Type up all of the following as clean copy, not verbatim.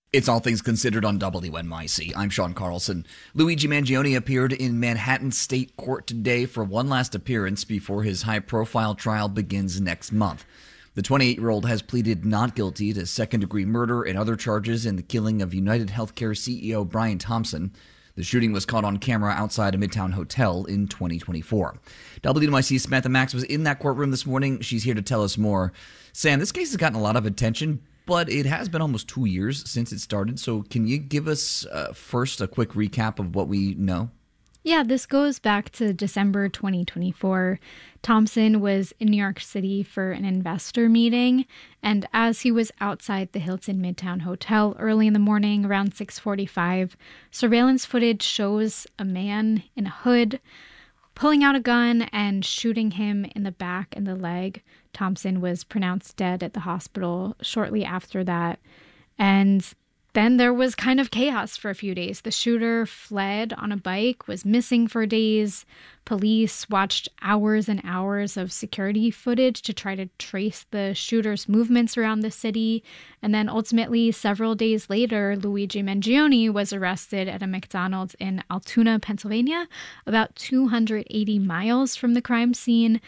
It's All Things Considered on WNYC. I'm Sean Carlson. Luigi Mangione appeared in Manhattan State Court today for one last appearance before his high-profile trial begins next month. The 28-year-old has pleaded not guilty to second-degree murder and other charges in the killing of United Healthcare CEO Brian Thompson. The shooting was caught on camera outside a Midtown hotel in 2024. WNYC's Samantha Max was in that courtroom this morning. She's here to tell us more. Sam, this case has gotten a lot of attention, but it has been almost 2 years since it started. So can you give us first a quick recap of what we know? Yeah, this goes back to December 2024. Thompson was in New York City for an investor meeting, and as he was outside the Hilton Midtown Hotel early in the morning around 6:45, surveillance footage shows a man in a hood pulling out a gun and shooting him in the back and the leg. Thompson was pronounced dead at the hospital shortly after that. And then there was kind of chaos for a few days. The shooter fled on a bike, was missing for days. Police watched hours and hours of security footage to try to trace the shooter's movements around the city. And then ultimately, several days later, Luigi Mangione was arrested at a McDonald's in Altoona, Pennsylvania, about 280 miles from the crime scene.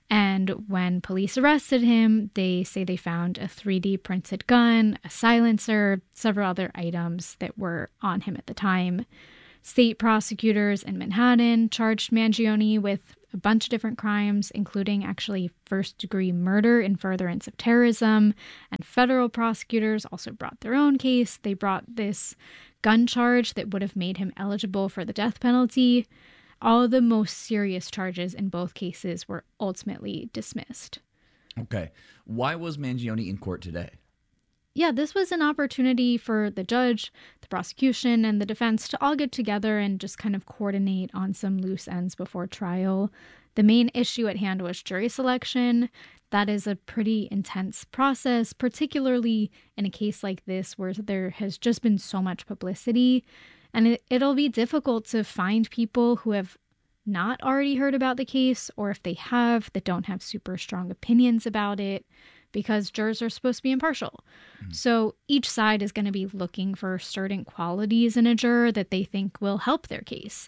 And when police arrested him, they say they found a 3D printed gun, a silencer, several other items that were on him at the time. State prosecutors in Manhattan charged Mangione with a bunch of different crimes, including actually first-degree murder in furtherance of terrorism. And federal prosecutors also brought their own case. They brought this gun charge that would have made him eligible for the death penalty. All the most serious charges in both cases were ultimately dismissed. Okay. Why was Mangione in court today? Yeah, this was an opportunity for the judge, the prosecution, and the defense to all get together and just kind of coordinate on some loose ends before trial. The main issue at hand was jury selection. That is a pretty intense process, particularly in a case like this where there has just been so much publicity. And it'll be difficult to find people who have not already heard about the case, or if they have, that don't have super strong opinions about it, because jurors are supposed to be impartial. So each side is going to be looking for certain qualities in a juror that they think will help their case.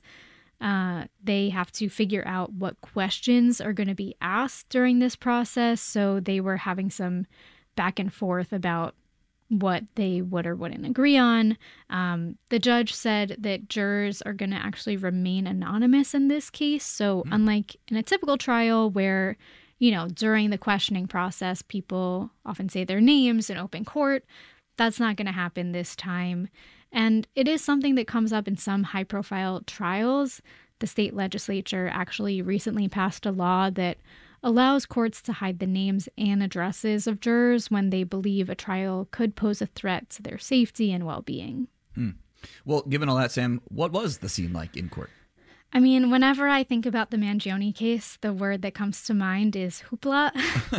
They have to figure out what questions are going to be asked during this process. So they were having some back and forth about what they would or wouldn't agree on. The judge said that jurors are going to actually remain anonymous in this case. So unlike in a typical trial where, during the questioning process, people often say their names in open court, that's not going to happen this time. And it is something that comes up in some high-profile trials. The state legislature actually recently passed a law that allows courts to hide the names and addresses of jurors when they believe a trial could pose a threat to their safety and well-being. Well, given all that, Sam, what was the scene like in court? I mean, whenever I think about the Mangione case, the word that comes to mind is hoopla.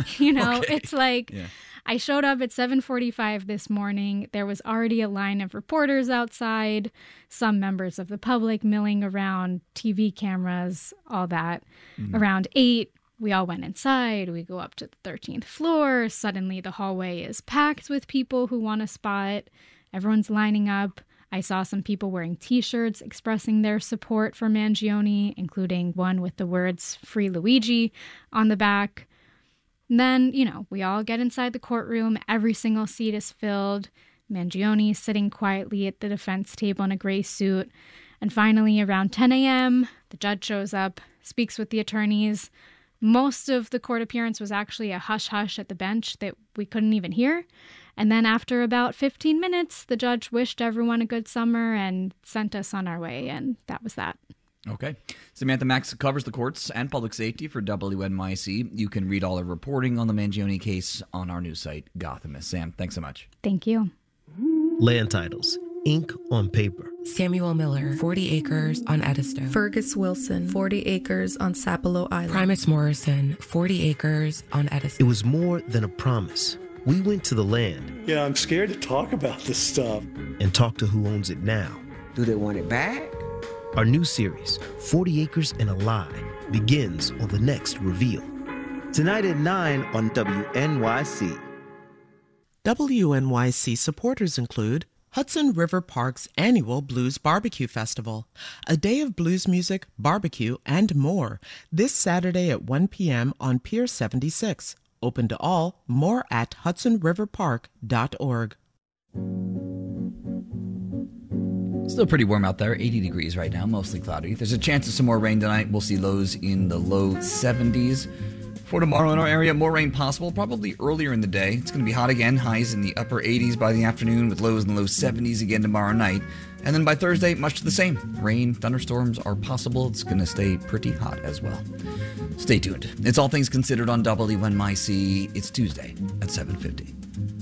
Okay. It's like I showed up at 7:45 this morning. There was already a line of reporters outside, some members of the public milling around, TV cameras, all that. Around 8, we all went inside. We go up to the 13th floor. Suddenly the hallway is packed with people who want a spot. Everyone's lining up. I saw some people wearing T-shirts expressing their support for Mangione, including one with the words "Free Luigi" on the back. And then, we all get inside the courtroom. Every single seat is filled. Mangione sitting quietly at the defense table in a gray suit. And finally, around 10 a.m., the judge shows up, speaks with the attorneys. Most of the court appearance was actually a hush-hush at the bench that we couldn't even hear. And then after about 15 minutes, the judge wished everyone a good summer and sent us on our way, and that was that. Okay. Samantha Max covers the courts and public safety for WNYC. You can read all her reporting on the Mangione case on our news site, Gothamist. Sam, thanks so much. Thank you. Land titles. Ink on paper. Samuel Miller, 40 acres on Edisto. Fergus Wilson, 40 acres on Sapelo Island. Primus Morrison, 40 acres on Edisto. It was more than a promise. We went to the land. Yeah, I'm scared to talk about this stuff. And talk to who owns it now. Do they want it back? Our new series, 40 Acres and a Lie, begins on the next reveal. Tonight at 9 on WNYC. WNYC supporters include Hudson River Park's annual Blues Barbecue Festival, a day of blues music, barbecue, and more, this Saturday at 1 p.m. on Pier 76. Open to all, more at hudsonriverpark.org. Still pretty warm out there, 80 degrees right now, mostly cloudy. There's a chance of some more rain tonight. We'll see lows in the low 70s. For tomorrow in our area, more rain possible, probably earlier in the day. It's going to be hot again, highs in the upper 80s by the afternoon with lows in the low 70s again tomorrow night. And then by Thursday, much the same. Rain, thunderstorms are possible. It's going to stay pretty hot as well. Stay tuned. It's All Things Considered on WNYC. It's Tuesday at 7:50.